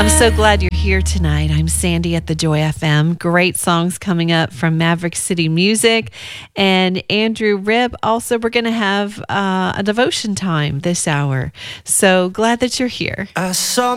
I'm so glad you're here tonight. I'm Sandy at the Joy FM. Great songs coming up from Maverick City Music and Andrew Ripp. Also, we're going to have a devotion time this hour. So glad that you're here. I saw